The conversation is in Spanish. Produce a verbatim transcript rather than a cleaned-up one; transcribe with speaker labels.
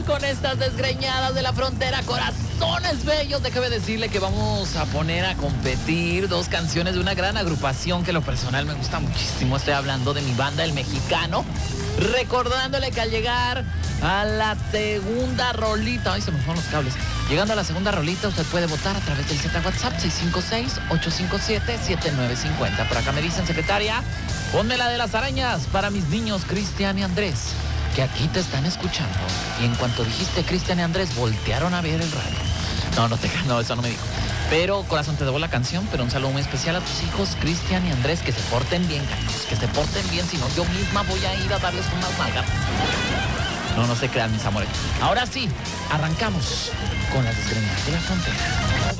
Speaker 1: Con estas desgreñadas de la frontera, corazones bellos, déjame decirle que vamos a poner a competir dos canciones de una gran agrupación que en lo personal me gusta muchísimo. Estoy hablando de mi banda El Mexicano, recordándole que al llegar a la segunda rolita, ay, se me fueron los cables, llegando a la segunda rolita usted puede votar a través del Z WhatsApp seis cinco seis, ocho cinco siete, siete nueve cinco cero. Por acá me dicen, secretaria, ponme la de las arañas para mis niños Cristian y Andrés, que aquí te están escuchando. Y en cuanto dijiste Cristian y Andrés, voltearon a ver el radio. No, no te no, eso no me dijo. Pero, corazón, te debo la canción, pero un saludo muy especial a tus hijos, Cristian y Andrés, que se porten bien, cariños, que se porten bien, si no, yo misma voy a ir a darles unas nalgas. No, no se crean, mis amores. Ahora sí, arrancamos con las desgreñadas de la frontera.